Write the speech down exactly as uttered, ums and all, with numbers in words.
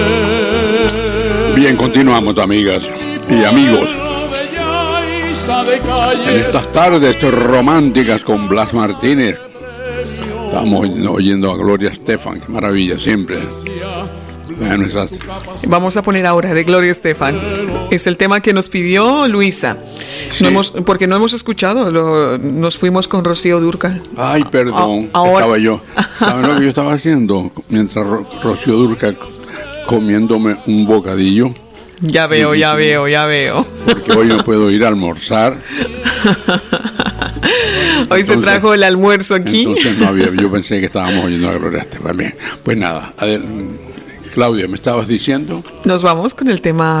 Bien, continuamos, amigas y amigos. En estas tardes románticas con Blas Martínez, estamos oyendo a Gloria Estefan. Qué maravilla, siempre. Vamos a poner ahora de Gloria Estefan. Es el tema que nos pidió Luisa. Sí. No hemos, porque no hemos escuchado. Lo, nos fuimos con Rocío Dúrcal. Ay, perdón. A, ahora... Estaba yo. ¿Saben lo que yo estaba haciendo? Mientras Ro- Rocío Dúrcal comiéndome un bocadillo. Ya veo, ya veo, ya veo. Porque hoy no puedo ir a almorzar. Hoy entonces, se trajo el almuerzo aquí. Entonces no había, yo pensé que estábamos oyendo a Gloria Estefan. Bien, pues nada, Adel, Claudia, ¿me estabas diciendo? Nos vamos con el tema